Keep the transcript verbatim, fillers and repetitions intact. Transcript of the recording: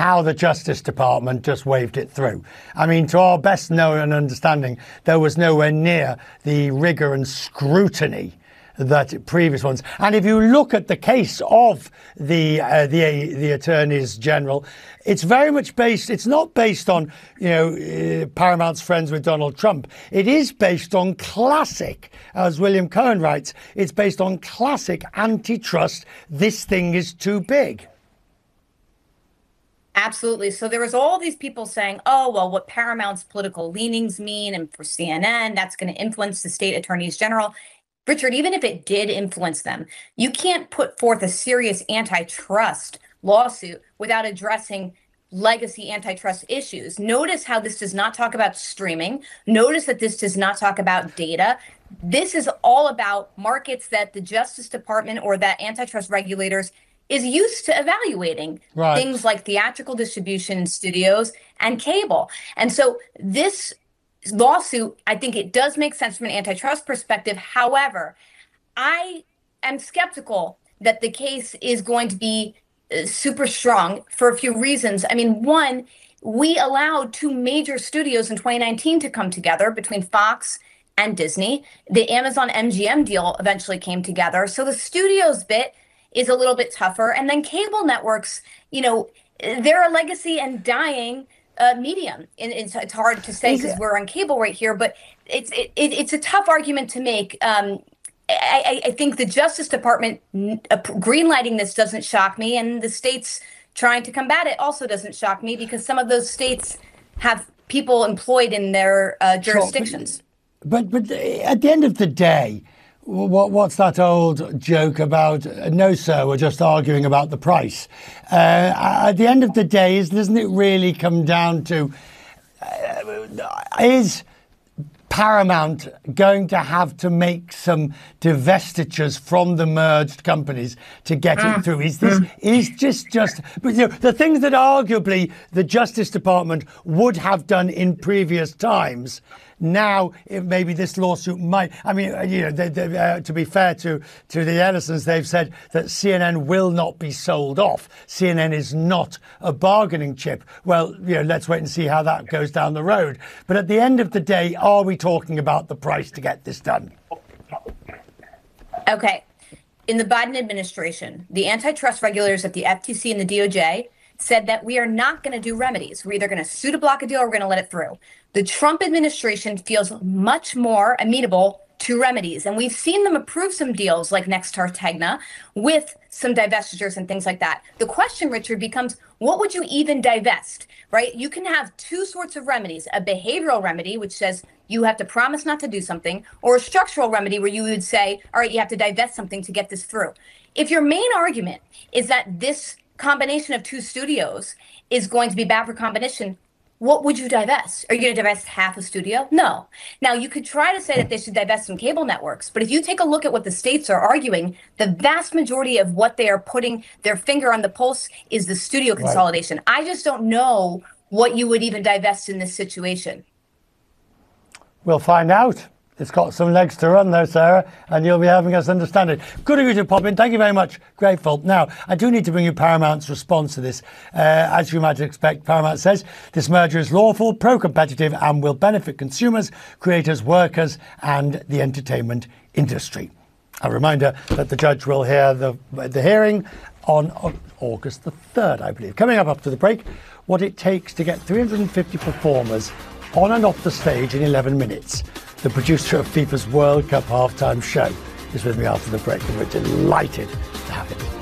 how the Justice Department just waved it through. I mean, to our best known and understanding, there was nowhere near the rigour and scrutiny that previous ones. And if you look at the case of the uh, the the attorneys general, it's very much based. It's not based on you know uh, Paramount's friends with Donald Trump. It is based on classic, as William Cohen writes. It's based on classic antitrust. This thing is too big. Absolutely. So there was all these people saying, oh, well, what Paramount's political leanings mean, and for C N N, that's going to influence the state attorneys general. Richard, even if it did influence them, you can't put forth a serious antitrust lawsuit without addressing legacy antitrust issues. Notice how this does not talk about streaming. Notice that this does not talk about data. This is all about markets that the Justice Department or that antitrust regulators is used to evaluating, right. Things like theatrical distribution studios and cable. And so this lawsuit, I think it does make sense from an antitrust perspective. However, I am skeptical that the case is going to be uh, super strong for a few reasons. I mean, one, we allowed two major studios in twenty nineteen to come together between Fox and Disney. The Amazon M G M deal eventually came together. So the studios bit is a little bit tougher. And then cable networks, you know, they're a legacy and dying Uh, medium. And it's, it's hard to say because we're on cable right here, but it's it, it, it's a tough argument to make. Um, I, I think the Justice Department uh, greenlighting this doesn't shock me, and the states trying to combat it also doesn't shock me because some of those states have people employed in their uh, jurisdictions. Sure. But but at the end of the day, What, what's that old joke about? No, sir, we're just arguing about the price. Uh, at the end of the day, is, doesn't it really come down to, uh, is Paramount going to have to make some divestitures from the merged companies to get mm. it through? Is this mm. is just just but, you know, the things that arguably the Justice Department would have done in previous times? Now, if maybe this lawsuit might. I mean, you know, they, they, uh, to be fair to to the Ellisons, they've said that C N N will not be sold off. C N N is not a bargaining chip. Well, you know, let's wait and see how that goes down the road. But at the end of the day, are we talking about the price to get this done? Okay. In the Biden administration, the antitrust regulators at the F T C and the D O J said that we are not going to do remedies. We're either going to sue to block a deal or we're going to let it through. The Trump administration feels much more amenable to remedies. And we've seen them approve some deals like Nexstar Tegna with some divestitures and things like that. The question, Richard, becomes what would you even divest, right? You can have two sorts of remedies, a behavioral remedy, which says you have to promise not to do something, or a structural remedy where you would say, all right, you have to divest something to get this through. If your main argument is that this combination of two studios is going to be bad for competition, what would you divest? Are you going to divest half a studio? No. Now, you could try to say that they should divest some cable networks, but if you take a look at what the states are arguing, the vast majority of what they are putting their finger on the pulse is the studio consolidation. Right. I just don't know what you would even divest in this situation. We'll find out. It's got some legs to run though, Sarah, and you'll be having us understand it. Good of you to pop in. Thank you very much. Grateful. Now, I do need to bring you Paramount's response to this. Uh, as you might expect, Paramount says this merger is lawful, pro-competitive, and will benefit consumers, creators, workers, and the entertainment industry. A reminder that the judge will hear the, the hearing on August the third, I believe. Coming up after the break, what it takes to get three hundred fifty performers on and off the stage in eleven minutes. The producer of FIFA's World Cup halftime show is with me after the break, and we're delighted to have him.